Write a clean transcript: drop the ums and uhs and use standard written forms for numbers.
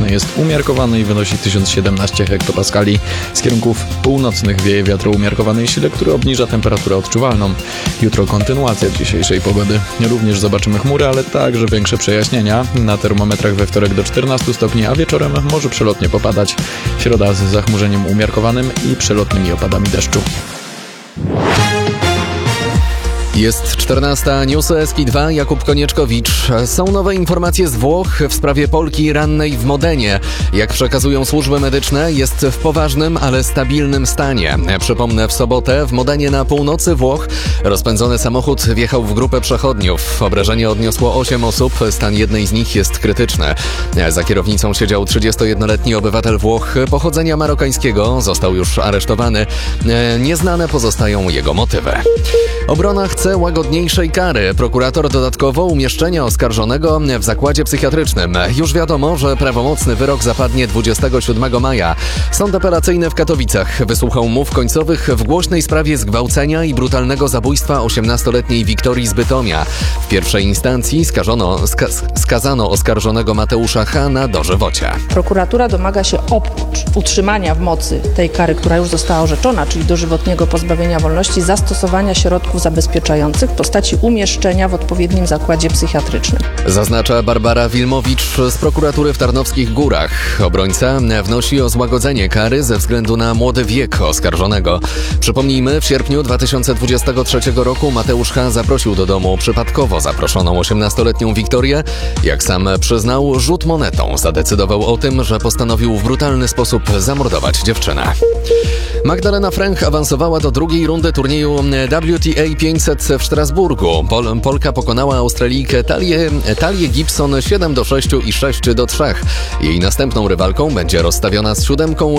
słoneczny jest umiarkowany i wynosi 1017 hektopaskali. Z kierunków północnych wieje wiatr o umiarkowanej sile, który obniża temperaturę odczuwalną. Jutro kontynuacja dzisiejszej pogody. Również zobaczymy chmury, ale także większe przejaśnienia. Na termometrach we wtorek do 14 stopni, a wieczorem może przelotnie popadać. Środa z zachmurzeniem umiarkowanym i przelotnymi opadami deszczu. Jest 14. Newsy SK2, Jakub Konieczkowicz. Są nowe informacje z Włoch w sprawie Polki rannej w Modenie. Jak przekazują służby medyczne, jest w poważnym, ale stabilnym stanie. Przypomnę, w sobotę w Modenie na północy Włoch rozpędzony samochód wjechał w grupę przechodniów. Obrażenie odniosło 8 osób, stan jednej z nich jest krytyczny. Za kierownicą siedział 31-letni obywatel Włoch pochodzenia marokańskiego. Został już aresztowany. Nieznane pozostają jego motywy. Obrona chce łagodniejszej kary. Prokurator dodatkowo umieszczenia oskarżonego w zakładzie psychiatrycznym. Już wiadomo, że prawomocny wyrok zapadnie 27 maja. Sąd apelacyjny w Katowicach wysłuchał mów końcowych w głośnej sprawie zgwałcenia i brutalnego zabójstwa 18-letniej Wiktorii z Bytomia. W pierwszej instancji skazano oskarżonego Mateusza H. na dożywocie. Prokuratura domaga się oprócz utrzymania w mocy tej kary, która już została orzeczona, czyli dożywotniego pozbawienia wolności, zastosowania środków zabezpieczających w postaci umieszczenia w odpowiednim zakładzie psychiatrycznym. Zaznacza Barbara Wilmowicz z prokuratury w Tarnowskich Górach. Obrońca wnosi o złagodzenie kary ze względu na młody wiek oskarżonego. Przypomnijmy, w sierpniu 2023 roku Mateusz H. zaprosił do domu przypadkowo zaproszoną 18-letnią Wiktorię. Jak sam przyznał, rzut monetą zadecydował o tym, że postanowił w brutalny sposób zamordować dziewczynę. Magdalena Fręch awansowała do drugiej rundy turnieju WTA 500 w Strasburgu. Polka pokonała Australijkę Talię Gibson 7-6 i 6-3. Jej następną rywalką będzie rozstawiona z 7